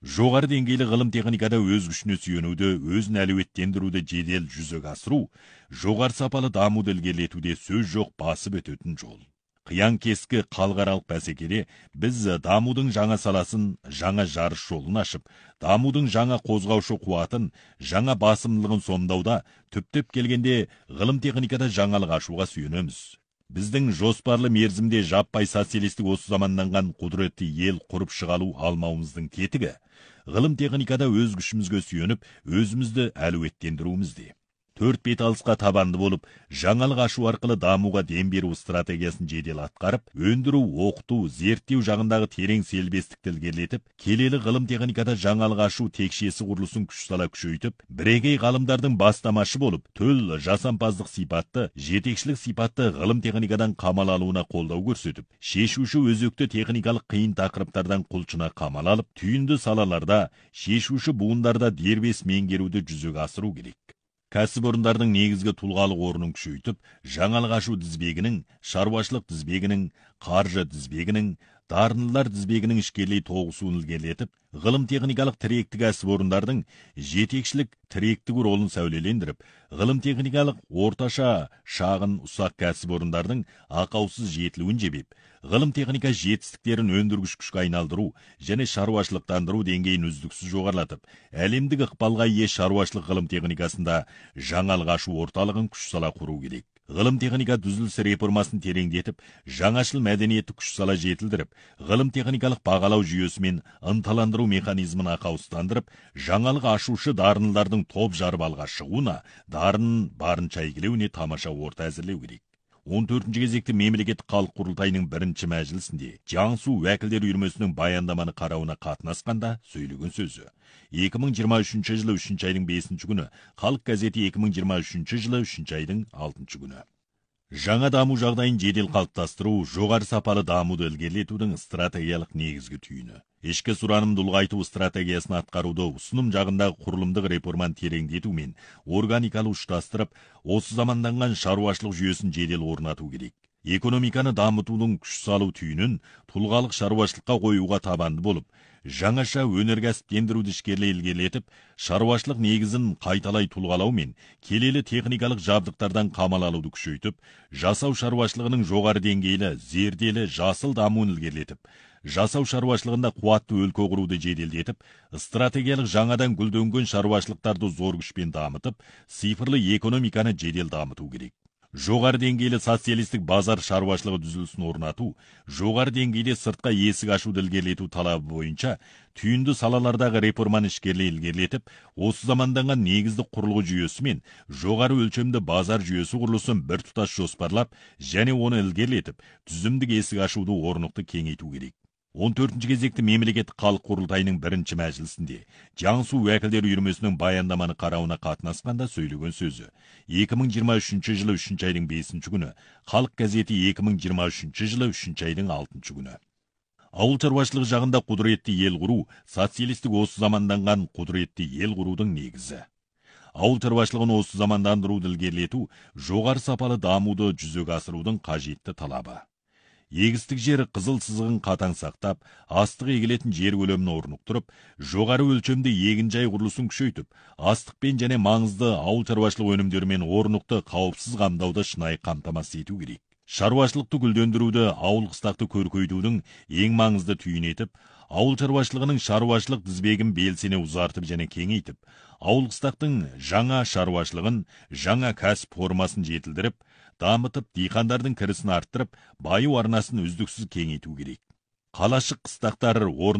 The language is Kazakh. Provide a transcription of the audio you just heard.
жоғары деңгейлі ғылым техникада өз күшіне сүйенуді, өзін әлеуеттендіруді жедел жүзеге асыру, жоғары сапалы дамуды ілгерілетуде сөз жоқ басып өтетін жол. Қиян кескі халықаралық бәсекеде біз дамудың жаңа саласын, жаңа жарыс жолын ашып, дамудың жаңа қозғаушы қуатын, жаңа басымдылығын сомдауда, түптеп келгенде ғылым техникада жаңалық ашуға сүйенеміз. Біздің жоспарлы мерзімде жаппай социалистік осы заманданған құдіретті ел құрып шығалу алмауымыздың тетігі, ғылым техникада өз күшімізге сүйеніп, өзімізді әлеуеттендіруімізде. Төрт бет алысқа табанды болып, жаңалық ашу арқылы дамуға дем беру стратегиясын жедел атқарып, өндіру, оқыту, зерттеу жағындағы терең селбестікті ілгерілетіп, келелі ғылым техникада жаңалық ашу текшесі құрылысын күш сала күшейтіп, бірегей ғалымдардың бастамашы болып, төл жасампаздық сипатты, жетекшілік сипатты ғылым техникадан қамал алуына қолдау көрсетіп, шешуші өзекті техникалық қиын тақырыптардан құлшына қамал алып, түйінді салаларда, шешуші буындарда дербес меңгеруді жүзеге асыру керек. Кәсіпорындардың негізгі тұлғалық орнын күшейтіп, жаңалық ашу тізбегінің, шаруашылық тізбегінің, қаржы тізбегінің, дарындылар тізбегінің ішкерлей тоғысуын ілгерілетіп, ғылым техникалық тіректі кәсіпорындардың жетекшілік тіректік ролын сәулелендіріп, ғылым техникалық орташа, шағын, ұсақ кәсіпорындардың ақаусыз жетілуін жебеп, ғылым техника жетістіктерін өндіргіш күшке айналдыру және шаруашылықтандыру деңгейін үздіксіз жоғарылатып, әлемдік ықпалға ие шаруашылық ғылым техникасында жаңалық ашу орталығын күш сала құру керек. Ғылым техника түзілісі реформасын тереңдетіп, жаңашыл мәдениетті күш сала жетілдіріп, ғылым техникалық бағалау жүйесімен ынталандыру механизмін ақаусыздандырып, жаңалық ашушы дарындылардың топ жарып алға шығуына, дарын барынша игілеуіне тамаша орта әзірлеу керек. 14-ші кезекті мемлекеттік халық құрылтайының бірінші мәжілісінде Жаңсу уәкілдер үйірмесінің баяндаманы қарауына қатынасқанда сөйлеген сөзі. 2023 жылы 3 айдың 5 күні, Халық газеті 2023 жылы 3 айдың 6 күні. Жаңа даму жағдайын жедел қалыптастыру, жоғары сапалы дамуды ілгерілетудің стратегиялық негізгі түйіні. Ішкі сұранымды ұлғайту стратегиясын атқаруды ұсыным жағындағы құрылымдық реформаны тереңдету мен органикалы ұштастырып, осы заманданған шаруашылық жүйесін жедел орнату керек. Экономиканы дамытудың күш салу түйінін тұлғалық шаруашылыққа қоюға табанды болып, жаңаша өнеркәсіптендіруді ішкерлей ілгерілетіп, шаруашылық негізін қайталай тұлғалау мен келелі техникалық жабдықтардан қамал алуды күшейтіп, жасау шаруашылығының жоғары деңгейлі, зерделі, жасыл дамуын ілгерілетіп, жасау шаруашылығында қуатты өлке құруды жеделдетіп, стратегиялық жаңадан гүлденген шаруашылықтарды зор күшпен дамытып, цифрлы экономиканы жедел дамыту керек. Жоғары деңгейлі социалистік базар шаруашылығы түзілісін орнату, жоғары деңгейде сыртқа есік ашуды ілгерілету талабы бойынша түйінді салалардағы реформаны ішкерлей ілгерілетіп, осы заманданған негізді құрылғы жүйесі мен жоғары өлшемді базар жүйесі құрылысын бір тұтас жоспарлап және оны ілгерілетіп, түзімдік есік ашуды орнықты кеңейту керек. 14-ші кезекті мемлекеттік халық құрылтайының бірінші мәжілісінде Жаңсу уәкілдер үйірмесінің баяндаманы қарауына қатынасқанда сөйлеген сөзі. 2023 жылы 3 айдың 5 күні, Халық газеті 2023 жылы 3 айдың 6 күні. Ауыл шаруашылығы жағында құдіретті ел құру, социалистік осы заманданған құдіретті ел құрудың негізі. Ауыл шаруашылығын осы замандандыруды ілгерілету, жоғары сапалы дамуды жүзеге асырудың қажетті талабы. Егістік жері қызыл сызығын қатаң сақтап, астық егілетін жер көлемін орнықтырып, жоғары өлшемді егінжай құрылысын күшейтіп, астықпен және маңызды ауыл шаруашылық өнімдерімен орнықты қауіпсіз қамдауды шынайы қамтамасыз ету керек. Шаруашылықты гүлдендіруді, ауыл қыстақты көркейтудің ең маңызды түйін етіп, ауыл шаруашылығының шаруашылық тізбегін белсене ұзартып және кеңейтіп, ауыл қыстақтың жаңа шаруашылығын, жаңа кәсіп формасын жетілдіріп, дамытып, диқандардың кірісін арттырып, байу арнасын үздіксіз кеңейту керек. Қалашық қыстақтар